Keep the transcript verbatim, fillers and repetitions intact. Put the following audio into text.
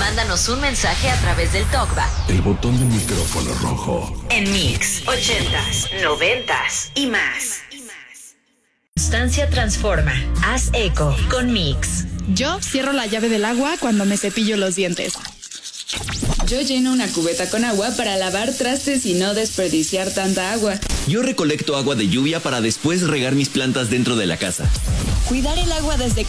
Mándanos un mensaje a través del TalkBack. El botón del micrófono rojo. En Mix, ochentas, noventas y más. Sustancia transforma. Haz eco con Mix. Yo cierro la llave del agua cuando me cepillo los dientes. Yo lleno una cubeta con agua para lavar trastes y no desperdiciar tanta agua. Yo recolecto agua de lluvia para después regar mis plantas dentro de la casa. Cuidar el agua desde